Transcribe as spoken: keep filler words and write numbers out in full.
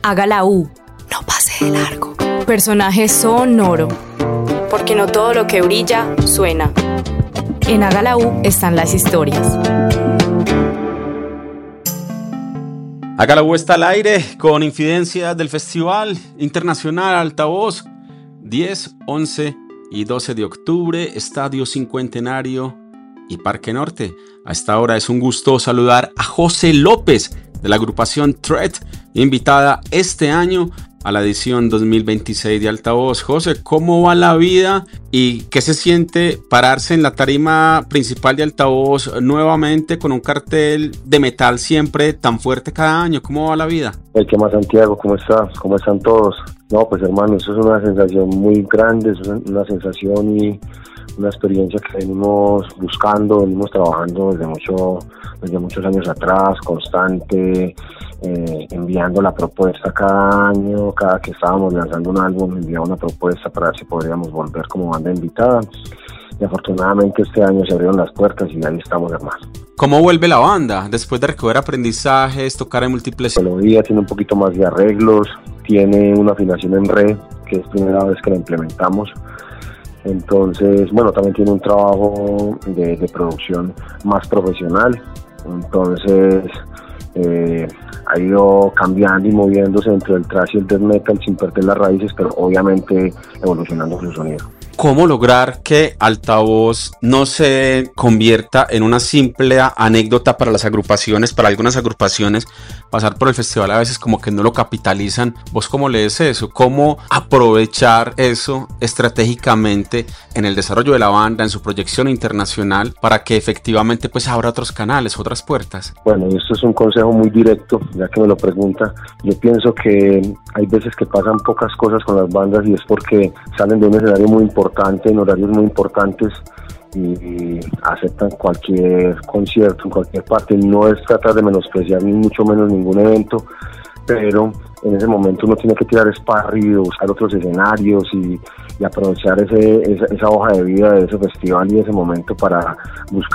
Haga la U. No pase de largo. Personaje sonoro. Porque no todo lo que brilla, suena. En Haga la U están las historias. Haga la U está al aire con infidencias del Festival Internacional Altavoz. diez, once y doce de octubre, Estadio Cincuentenario y Parque Norte. A esta hora es un gusto saludar a José López de la agrupación Threat, invitada este año a la edición dos mil veintiséis de Altavoz. José, ¿cómo va la vida y qué se siente pararse en la tarima principal de Altavoz nuevamente con un cartel de metal siempre tan fuerte cada año? ¿Cómo va la vida? El que más, Santiago, ¿cómo está? ¿Cómo están todos? No, pues hermano, eso es una sensación muy grande, eso es una sensación y una experiencia que venimos buscando, venimos trabajando desde mucho, desde muchos años atrás, constante, eh, enviando la propuesta cada año, cada que estábamos lanzando un álbum, enviaba una propuesta para ver si podríamos volver como banda invitada. Y afortunadamente este año se abrieron las puertas y ahí estamos, hermano. ¿Cómo vuelve la banda después de recoger aprendizajes, tocar en múltiples? La melodía tiene un poquito más de arreglos, tiene una afinación en re, que es primera vez que la implementamos. Entonces, bueno, también tiene un trabajo de, de producción más profesional. Entonces, eh, ha ido cambiando y moviéndose entre el thrash y el death metal sin perder las raíces, pero obviamente evolucionando su sonido. ¿Cómo lograr que Altavoz no se convierta en una simple anécdota para las agrupaciones? Para algunas agrupaciones, pasar por el festival a veces como que no lo capitalizan. ¿Vos cómo lees eso? ¿Cómo aprovechar eso estratégicamente en el desarrollo de la banda, en su proyección internacional, para que efectivamente pues abra otros canales, otras puertas? Bueno, y esto es un consejo muy directo, ya que me lo pregunta. Yo pienso que hay veces que pasan pocas cosas con las bandas y es porque salen de un escenario muy importante, en horarios muy importantes y aceptan cualquier concierto en cualquier parte. No es tratar de menospreciar ni mucho menos ningún evento, pero en ese momento uno tiene que tirar esparrido, buscar otros escenarios y, y aprovechar ese, esa, esa hoja de vida de ese festival y ese momento para buscar